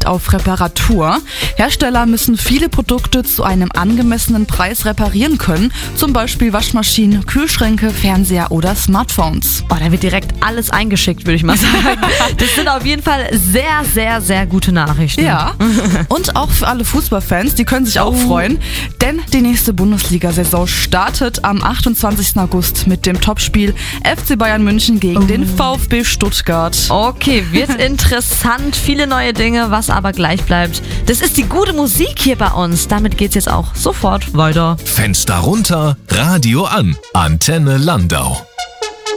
Recht auf Reparatur. Hersteller müssen viele Produkte zu einem angemessenen Preis reparieren können, zum Beispiel Waschmaschinen, Kühlschränke, Fernseher oder Smartphones. Oh, da wird direkt alles eingeschickt, würde ich mal sagen. Das sind auf jeden Fall sehr, sehr, sehr gute Nachrichten. Ja, und auch für alle Fußballfans, die können sich auch freuen, denn die nächste Bundesliga-Saison startet am 28. August mit dem Topspiel FC Bayern München gegen den VfB Stuttgart. Okay, wird interessant, viele neue Dinge, was aber gleich bleibt. Das ist die gute Musik hier bei uns. Damit geht's jetzt auch sofort weiter. Fenster runter, Radio an. Antenne Landau.